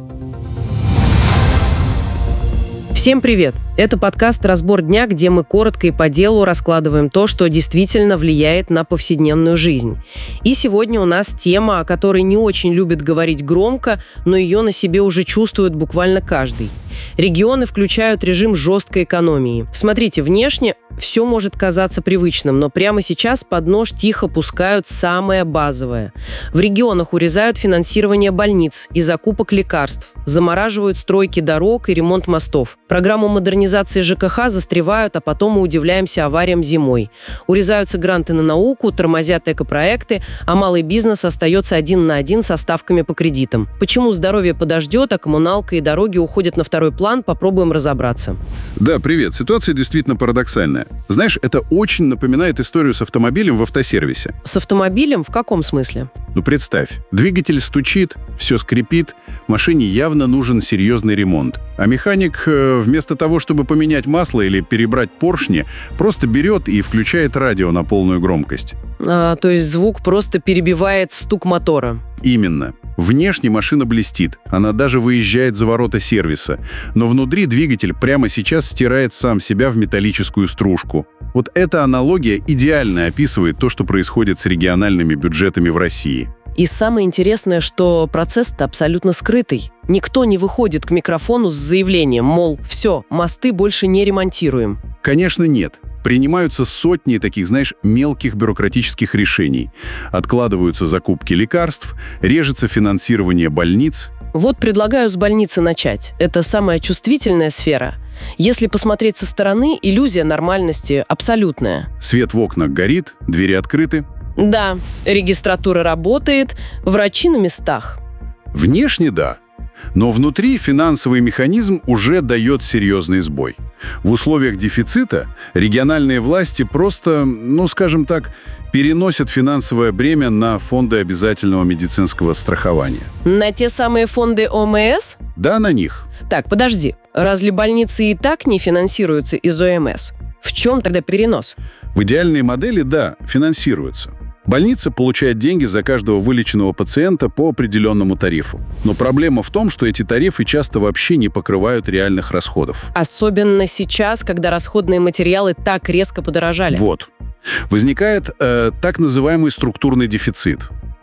S31: Всем привет! Это подкаст «Разбор дня», где мы коротко и по делу раскладываем то, что действительно влияет на повседневную жизнь. И сегодня у нас тема, о которой не очень любят говорить громко, но ее на себе уже чувствует буквально каждый. Регионы включают режим жесткой экономии. Смотрите, внешне все может казаться привычным, но прямо сейчас под нож тихо пускают самое базовое. В регионах урезают финансирование больниц и закупок лекарств, замораживают стройки дорог и ремонт мостов. Программу модернизации жэ ка ха застревают, а потом мы удивляемся авариям зимой. Урезаются гранты на науку, тормозят экопроекты, а малый бизнес остается один на один со ставками по кредитам. Почему здоровье подождет, а коммуналка и дороги уходят на второй план, попробуем разобраться.
S32: Да, привет. Ситуация действительно парадоксальная. Знаешь, это очень напоминает историю с автомобилем в автосервисе.
S31: С автомобилем в каком смысле?
S32: Ну, представь, двигатель стучит, все скрипит, машине явно нужен серьезный ремонт. А механик э, вместо того, чтобы поменять масло или перебрать поршни, просто берет и включает радио на полную громкость.
S31: А, то есть звук просто перебивает стук мотора?
S32: Именно. Внешне машина блестит, она даже выезжает за ворота сервиса, но внутри двигатель прямо сейчас стирает сам себя в металлическую стружку. Вот эта аналогия идеально описывает то, что происходит с региональными бюджетами в России.
S31: И самое интересное, что процесс-то абсолютно скрытый. Никто не выходит к микрофону с заявлением, мол, все, мосты больше не ремонтируем.
S32: Конечно, нет. Принимаются сотни таких, знаешь, мелких бюрократических решений. Откладываются закупки лекарств, режется финансирование больниц.
S31: Вот предлагаю с больницы начать. Это самая чувствительная сфера. Если посмотреть со стороны, иллюзия нормальности абсолютная.
S32: Свет в окнах горит, двери открыты.
S31: Да, регистратура работает, врачи на местах.
S32: Внешне да, но внутри финансовый механизм уже дает серьезный сбой. В условиях дефицита региональные власти просто, ну скажем так, переносят финансовое бремя на фонды обязательного медицинского страхования.
S31: На те самые фонды о эм эс?
S32: Да, на них.
S31: Так, подожди, разве больницы и так не финансируются из о эм эс? В чем тогда перенос?
S32: В идеальной модели, да, финансируются. Больница получает деньги за каждого вылеченного пациента по определенному тарифу. Но проблема в том, что эти тарифы часто вообще не покрывают реальных расходов.
S31: Особенно сейчас, когда расходные материалы так резко подорожали.
S32: Вот. Возникает э, так называемый структурный дефицит.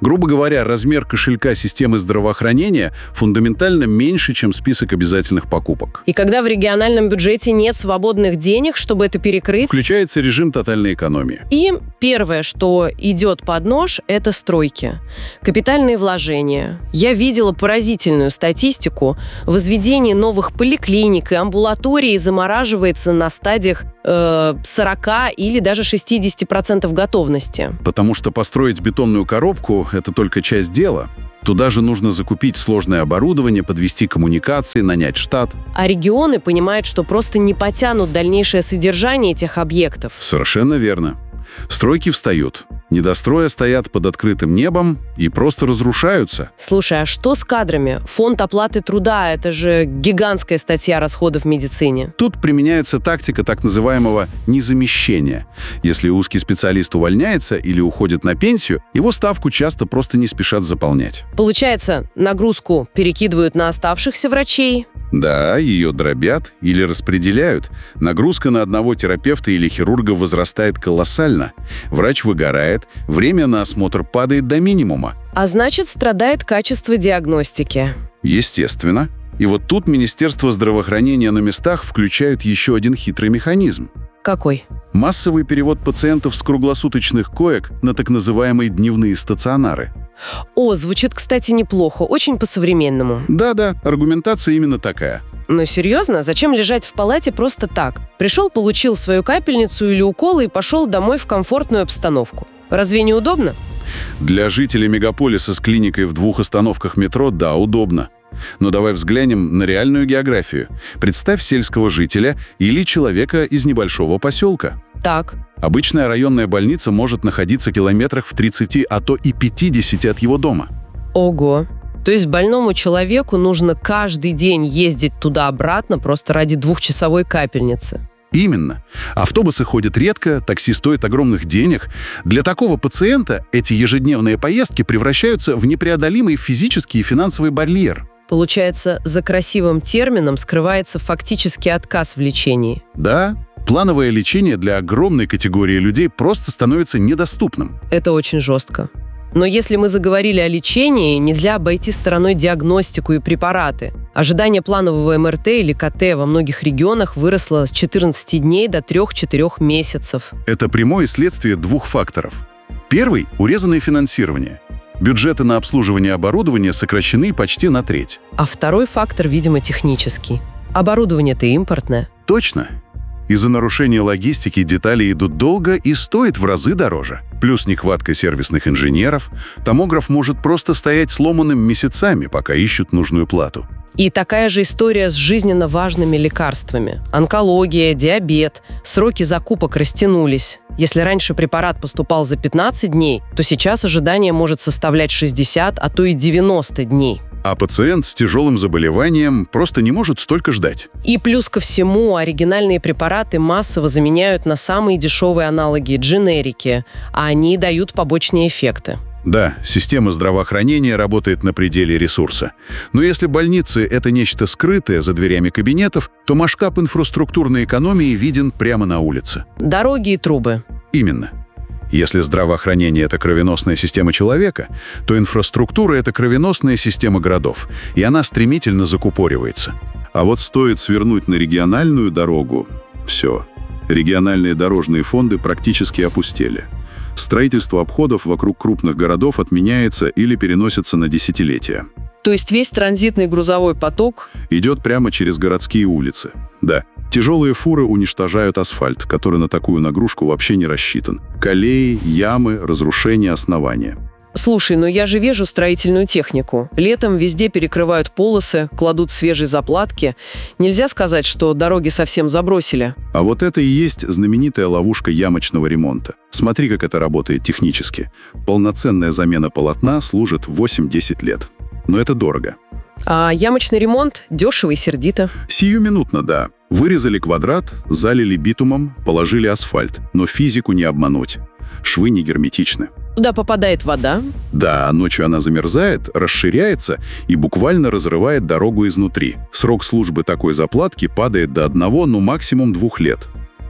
S32: Грубо говоря, размер кошелька системы здравоохранения фундаментально меньше, чем список обязательных покупок.
S31: И когда в региональном бюджете нет свободных денег, чтобы это перекрыть...
S32: Включается режим тотальной экономии.
S31: И первое, что идет под нож, это стройки. Капитальные вложения. Я видела поразительную статистику. Возведение новых поликлиник и амбулаторий замораживается на стадиях э, сорок или даже шестьдесят процентов готовности.
S32: Потому что построить бетонную коробку – это только часть дела. Туда же нужно закупить сложное оборудование, подвести коммуникации, нанять штат.
S31: А регионы понимают, что просто не потянут дальнейшее содержание этих объектов.
S32: Совершенно верно. Стройки встают. Недостроя стоят под открытым небом и просто разрушаются.
S31: Слушай, а что с кадрами? Фонд оплаты труда – это же гигантская статья расходов в медицине.
S32: Тут применяется тактика так называемого незамещения. Если узкий специалист увольняется или уходит на пенсию, его ставку часто просто не спешат заполнять.
S31: Получается, нагрузку перекидывают на оставшихся врачей.
S32: Да, ее дробят или распределяют. Нагрузка на одного терапевта или хирурга возрастает колоссально. Врач выгорает, время на осмотр падает до минимума.
S31: А значит, страдает качество диагностики.
S32: Естественно. И вот тут Министерство здравоохранения на местах включают еще один хитрый механизм.
S31: Какой?
S32: Массовый перевод пациентов с круглосуточных коек на так называемые дневные стационары.
S31: О, звучит, кстати, неплохо, очень по-современному.
S32: Да-да, аргументация именно такая.
S31: Но серьезно, зачем лежать в палате просто так? Пришел, получил свою капельницу или укол и пошел домой в комфортную обстановку. Разве не удобно?
S32: Для жителей мегаполиса с клиникой в двух остановках метро, да, удобно. Но давай взглянем на реальную географию. Представь сельского жителя или человека из небольшого поселка.
S31: Так.
S32: Обычная районная больница может находиться в километрах в тридцати, а то и пятидесяти от его дома.
S31: Ого. То есть больному человеку нужно каждый день ездить туда-обратно просто ради двухчасовой капельницы.
S32: Именно. Автобусы ходят редко, такси стоит огромных денег. Для такого пациента эти ежедневные поездки превращаются в непреодолимый физический и финансовый барьер.
S31: Получается, за красивым термином скрывается фактически отказ в лечении.
S32: Да. Плановое лечение для огромной категории людей просто становится недоступным.
S31: Это очень жестко. Но если мы заговорили о лечении, нельзя обойти стороной диагностику и препараты. Ожидание планового эм эр тэ или ка тэ во многих регионах выросло с четырнадцати дней до трёх-четырёх месяцев.
S32: Это прямое следствие двух факторов. Первый – урезанное финансирование. Бюджеты на обслуживание оборудования сокращены почти на треть.
S31: А второй фактор, видимо, технический. Оборудование-то импортное.
S32: Точно. Из-за нарушения логистики детали идут долго и стоят в разы дороже. Плюс нехватка сервисных инженеров. Томограф может просто стоять сломанным месяцами, пока ищут нужную плату.
S31: И такая же история с жизненно важными лекарствами. Онкология, диабет. Сроки закупок растянулись. Если раньше препарат поступал за пятнадцать дней, то сейчас ожидание может составлять шестьдесят, а то и девяносто дней.
S32: А пациент с тяжелым заболеванием просто не может столько ждать.
S31: И плюс ко всему, оригинальные препараты массово заменяют на самые дешевые аналоги – дженерики, а они дают побочные эффекты.
S32: Да, система здравоохранения работает на пределе ресурса. Но если больницы – это нечто скрытое за дверями кабинетов, то масштаб инфраструктурной экономии виден прямо на улице.
S31: Дороги и трубы.
S32: Именно. Если здравоохранение – это кровеносная система человека, то инфраструктура – это кровеносная система городов, и она стремительно закупоривается. А вот стоит свернуть на региональную дорогу – все. Региональные дорожные фонды практически опустели. Строительство обходов вокруг крупных городов отменяется или переносится на десятилетия.
S31: То есть весь транзитный грузовой поток
S32: идет прямо через городские улицы. Да. Тяжелые фуры уничтожают асфальт, который на такую нагрузку вообще не рассчитан. Колеи, ямы, разрушение основания.
S31: Слушай, ну я же вижу строительную технику. Летом везде перекрывают полосы, кладут свежие заплатки. Нельзя сказать, что дороги совсем забросили.
S32: А вот это и есть знаменитая ловушка ямочного ремонта. Смотри, как это работает технически. Полноценная замена полотна служит восемь-десять лет. Но это дорого.
S31: А ямочный ремонт дешево и сердито.
S32: Сиюминутно, да. Вырезали квадрат, залили битумом, положили асфальт. Но физику не обмануть. Швы не герметичны.
S31: Туда попадает вода.
S32: Да, ночью она замерзает, расширяется и буквально разрывает дорогу изнутри. Срок службы такой заплатки падает до одного, ну максимум двух лет.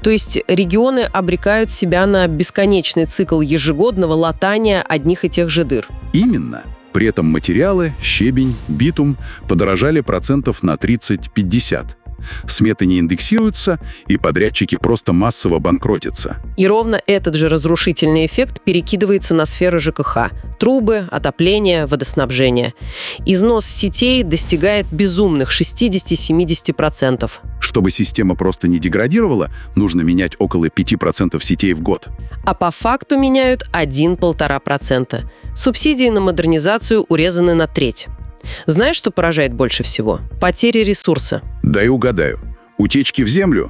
S31: То есть регионы обрекают себя на бесконечный цикл ежегодного латания одних и тех же дыр.
S32: Именно. При этом материалы, щебень, битум подорожали процентов на тридцать-пятьдесят. Сметы не индексируются, и подрядчики просто массово банкротятся.
S31: И ровно этот же разрушительный эффект перекидывается на сферы ЖКХ. Трубы, отопление, водоснабжение. Износ сетей достигает безумных шестьдесят-семьдесят процентов.
S32: Чтобы система просто не деградировала, нужно менять около пяти процентов сетей в год.
S31: А по факту меняют один-полтора процента. Субсидии на модернизацию урезаны на треть. Знаешь, что поражает больше всего? Потери ресурса.
S32: Дай угадаю. Утечки в землю?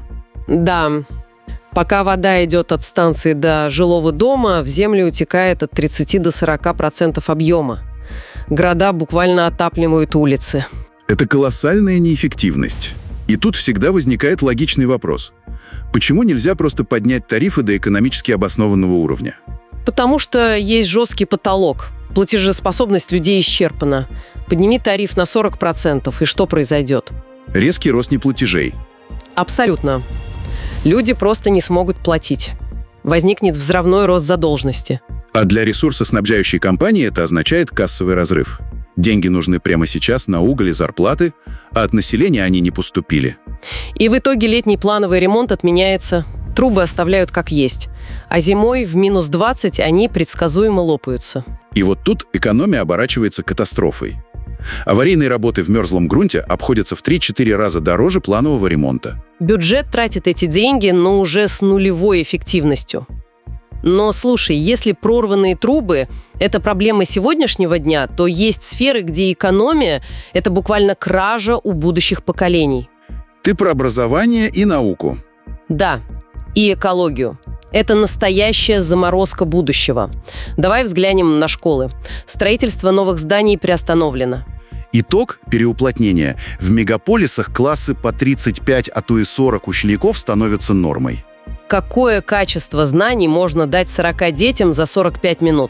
S31: Да. Пока вода идет от станции до жилого дома, в землю утекает от тридцати до сорока процентов объема. Города буквально отапливают улицы.
S32: Это колоссальная неэффективность. И тут всегда возникает логичный вопрос. Почему нельзя просто поднять тарифы до экономически обоснованного уровня?
S31: Потому что есть жесткий потолок. Платежеспособность людей исчерпана. Подними тариф на сорок процентов, и что произойдет?
S32: Резкий рост неплатежей.
S31: Абсолютно. Люди просто не смогут платить. Возникнет взрывной рост задолженности.
S32: А для ресурсоснабжающей компании это означает кассовый разрыв. Деньги нужны прямо сейчас на уголь и зарплаты, а от населения они не поступили.
S31: И в итоге летний плановый ремонт отменяется. Трубы оставляют как есть. А зимой в минус двадцать они предсказуемо лопаются.
S32: И вот тут экономия оборачивается катастрофой. Аварийные работы в мерзлом грунте обходятся в три-четыре раза дороже планового ремонта.
S31: Бюджет тратит эти деньги, но уже с нулевой эффективностью. Но слушай, если прорванные трубы – это проблема сегодняшнего дня, то есть сферы, где экономия – это буквально кража у будущих поколений.
S32: Ты про образование и науку.
S31: Да, и экологию. Это настоящая заморозка будущего. Давай взглянем на школы. Строительство новых зданий приостановлено.
S32: Итог переуплотнения. В мегаполисах классы по тридцать пять, а то и сорок учеников становятся нормой.
S31: Какое качество знаний можно дать сорока детям за сорок пять минут?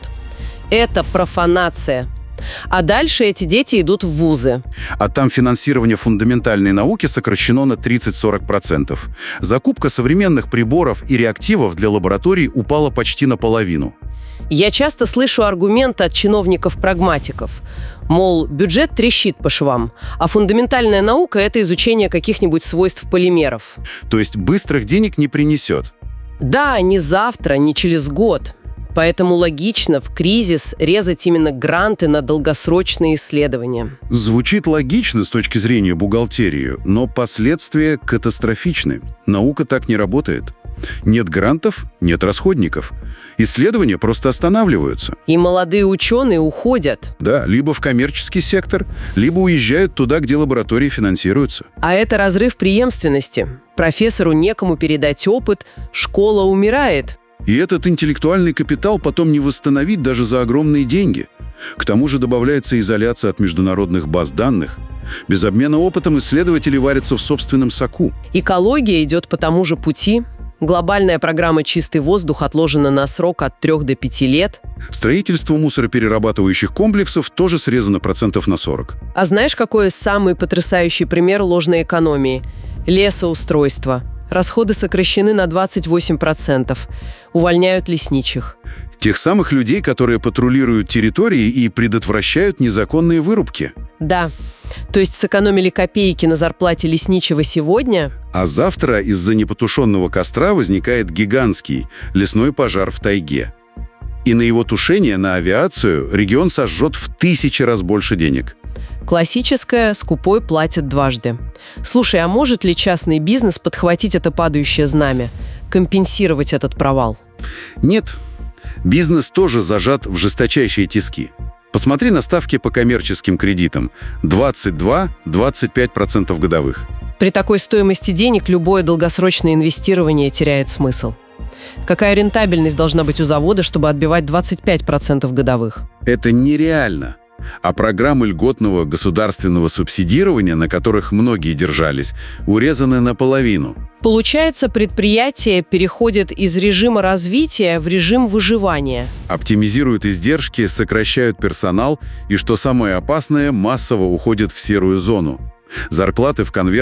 S31: Это профанация. А дальше эти дети идут в вузы.
S32: А там финансирование фундаментальной науки сокращено на тридцать-сорок процентов. Закупка современных приборов и реактивов для лабораторий упала почти наполовину.
S31: Я часто слышу аргументы от чиновников-прагматиков. Мол, бюджет трещит по швам, а фундаментальная наука – это изучение каких-нибудь свойств полимеров.
S32: То есть быстрых денег не принесет?
S31: Да, не завтра, не через год. Поэтому логично в кризис резать именно гранты на долгосрочные исследования.
S32: Звучит логично с точки зрения бухгалтерии, но последствия катастрофичны. Наука так не работает. Нет грантов – нет расходников. Исследования просто останавливаются.
S31: И молодые ученые уходят.
S32: Да, либо в коммерческий сектор, либо уезжают туда, где лаборатории финансируются.
S31: А это разрыв преемственности. Профессору некому передать опыт, школа умирает.
S32: И этот интеллектуальный капитал потом не восстановить даже за огромные деньги. К тому же добавляется изоляция от международных баз данных. Без обмена опытом исследователи варятся в собственном соку.
S31: Экология идет по тому же пути. Глобальная программа «Чистый воздух» отложена на срок от трёх до пяти лет.
S32: Строительство мусороперерабатывающих комплексов тоже срезано процентов на сорок.
S31: А знаешь, какой самый потрясающий пример ложной экономии? Лесоустройство. Расходы сокращены на двадцать восемь процентов. Увольняют лесничих.
S32: Тех самых людей, которые патрулируют территории и предотвращают незаконные вырубки.
S31: Да. То есть сэкономили копейки на зарплате лесничего сегодня.
S32: А завтра из-за непотушенного костра возникает гигантский лесной пожар в тайге. И на его тушение, на авиацию, регион сожжет в тысячи раз больше денег.
S31: Классическое «скупой платит дважды». Слушай, а может ли частный бизнес подхватить это падающее знамя, компенсировать этот провал?
S32: Нет. Бизнес тоже зажат в жесточайшие тиски. Посмотри на ставки по коммерческим кредитам. двадцать два - двадцать пять процентов годовых.
S31: При такой стоимости денег любое долгосрочное инвестирование теряет смысл. Какая рентабельность должна быть у завода, чтобы отбивать двадцать пять процентов годовых?
S32: Это нереально. А программы льготного государственного субсидирования, на которых многие держались, урезаны наполовину.
S31: Получается, предприятие переходит из режима развития в режим выживания.
S32: Оптимизируют издержки, сокращают персонал и, что самое опасное, массово уходят в серую зону. Зарплаты в конвертах,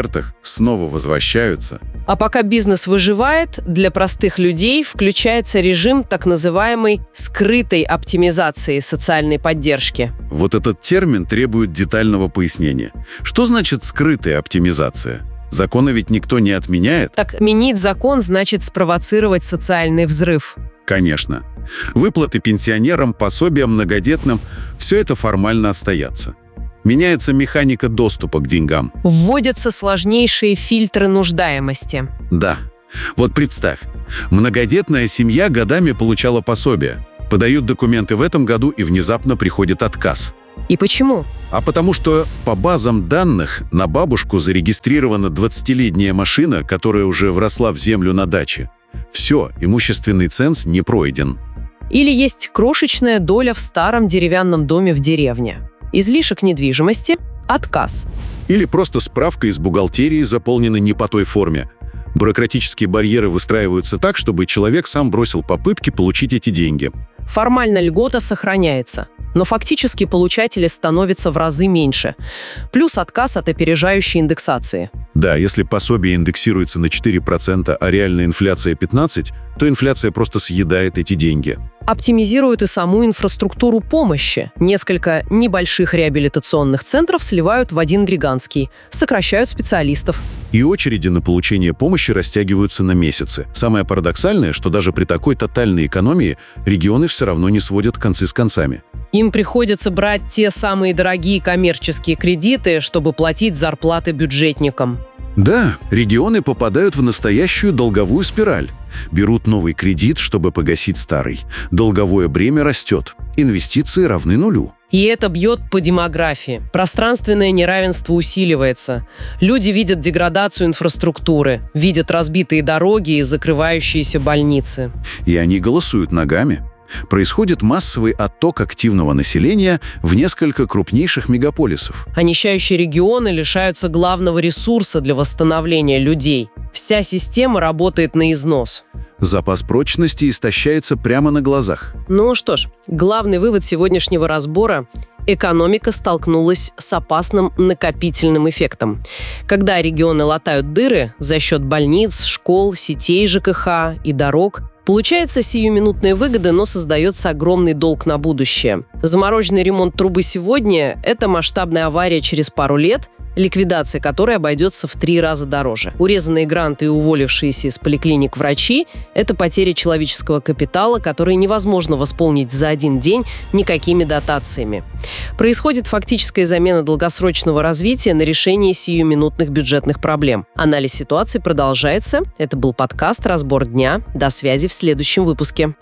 S32: снова возвращаются.
S31: А пока бизнес выживает, для простых людей включается режим так называемой скрытой оптимизации социальной поддержки.
S32: Вот этот термин требует детального пояснения. Что значит скрытая оптимизация? Законы ведь никто не отменяет.
S31: Так отменить закон значит спровоцировать социальный взрыв.
S32: Конечно. Выплаты пенсионерам, пособиям многодетным – все это формально остается. Меняется механика доступа к деньгам.
S31: Вводятся сложнейшие фильтры нуждаемости.
S32: Да. Вот представь, многодетная семья годами получала пособие. Подают документы в этом году, и внезапно приходит отказ.
S31: И почему?
S32: А потому что по базам данных на бабушку зарегистрирована двадцатилетняя машина, которая уже вросла в землю на даче. Все, имущественный ценз не пройден.
S31: Или есть крошечная доля в старом деревянном доме в деревне. Излишек недвижимости – отказ.
S32: Или просто справка из бухгалтерии заполнена не по той форме. Бюрократические барьеры выстраиваются так, чтобы человек сам бросил попытки получить эти деньги.
S31: Формально льгота сохраняется, но фактически получателей становится в разы меньше. Плюс отказ от опережающей индексации.
S32: Да, если пособие индексируется на четыре процента, а реальная инфляция пятнадцать процентов, то инфляция просто съедает эти деньги.
S31: Оптимизируют и саму инфраструктуру помощи. Несколько небольших реабилитационных центров сливают в один гигантский, сокращают специалистов.
S32: И очереди на получение помощи растягиваются на месяцы. Самое парадоксальное, что даже при такой тотальной экономии регионы все равно не сводят концы с концами.
S31: Им приходится брать те самые дорогие коммерческие кредиты, чтобы платить зарплаты бюджетникам.
S32: Да, регионы попадают в настоящую долговую спираль. Берут новый кредит, чтобы погасить старый. Долговое бремя растет. Инвестиции равны нулю.
S31: И это бьет по демографии. Пространственное неравенство усиливается. Люди видят деградацию инфраструктуры, видят разбитые дороги и закрывающиеся больницы.
S32: И они голосуют ногами. Происходит массовый отток активного населения в несколько крупнейших мегаполисов.
S31: А нищающие регионы лишаются главного ресурса для восстановления людей. Вся система работает на износ.
S32: Запас прочности истощается прямо на глазах.
S31: Ну что ж, главный вывод сегодняшнего разбора – экономика столкнулась с опасным накопительным эффектом. Когда регионы латают дыры за счет больниц, школ, сетей ЖКХ и дорог, получается сиюминутные выгоды, но создается огромный долг на будущее. Замороженный ремонт трубы сегодня – это масштабная авария через пару лет, ликвидация которой обойдется в три раза дороже. Урезанные гранты и уволившиеся из поликлиник врачи – это потеря человеческого капитала, который невозможно восполнить за один день никакими дотациями. Происходит фактическая замена долгосрочного развития на решение сиюминутных бюджетных проблем. Анализ ситуации продолжается. Это был подкаст «Разбор дня». До связи в следующем выпуске.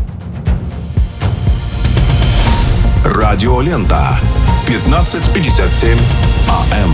S2: Радиолента. пятнадцать пятьдесят семь АМ.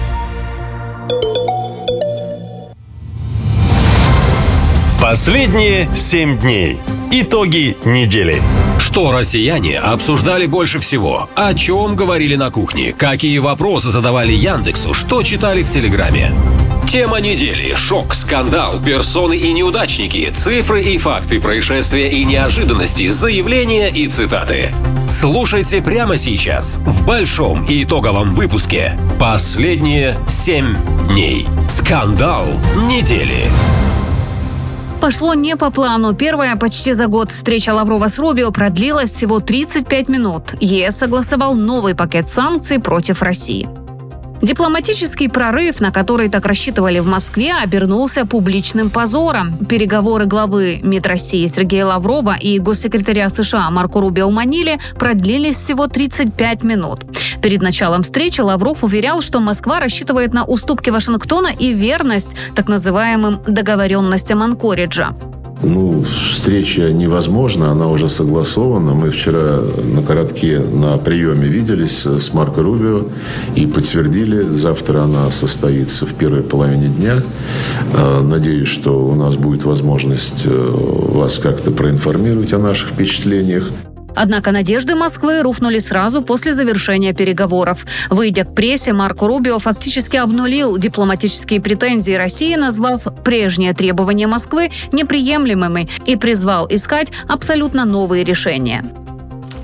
S3: Последние семь дней. Итоги недели. Что россияне обсуждали больше всего? О чем говорили на кухне? Какие вопросы задавали Яндексу? Что читали в Телеграме? Тема недели. Шок, скандал, персоны и неудачники, цифры и факты, происшествия и неожиданности, заявления и цитаты. Слушайте прямо сейчас в большом и итоговом выпуске «Последние семь дней. Скандал недели».
S1: Пошло не по плану. Первая почти за год встреча Лаврова с Рубио продлилась всего тридцать пять минут. ЕС согласовал новый пакет санкций против России. Дипломатический прорыв, на который так рассчитывали в Москве, обернулся публичным позором. Переговоры главы МИД России Сергея Лаврова и госсекретаря США Марко Рубио в Маниле продлились всего тридцать пять минут. Перед началом встречи Лавров уверял, что Москва рассчитывает на уступки Вашингтона и верность так называемым договоренностям Анкориджа.
S12: Ну, встреча невозможна, она уже согласована. Мы вчера на коротке на приеме виделись с Марко Рубио и подтвердили. Завтра она состоится в первой половине дня. Надеюсь, что у нас будет возможность вас как-то проинформировать о наших впечатлениях.
S1: Однако надежды Москвы рухнули сразу после завершения переговоров. Выйдя к прессе, Марко Рубио фактически обнулил дипломатические претензии России, назвав прежние требования Москвы неприемлемыми и призвал искать абсолютно новые решения.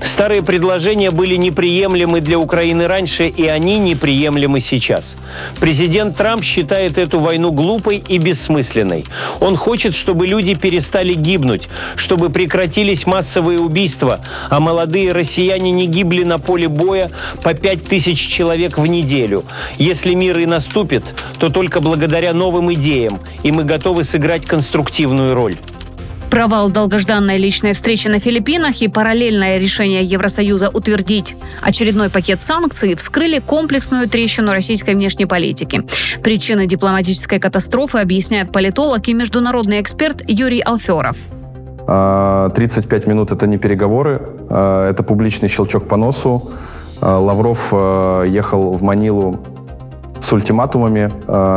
S13: Старые предложения были неприемлемы для Украины раньше, и они неприемлемы сейчас. Президент Трамп считает эту войну глупой и бессмысленной. Он хочет, чтобы люди перестали гибнуть, чтобы прекратились массовые убийства, а молодые россияне не гибли на поле боя по пять тысяч человек в неделю. Если мир и наступит, то только благодаря новым идеям, и мы готовы сыграть конструктивную роль.
S1: Провал долгожданной личной встречи на Филиппинах и параллельное решение Евросоюза утвердить очередной пакет санкций вскрыли комплексную трещину российской внешней политики. Причины дипломатической катастрофы объясняет политолог и международный эксперт Юрий Алферов.
S14: тридцать пять минут – это не переговоры, это публичный щелчок по носу. Лавров ехал в Манилу с ультиматумами.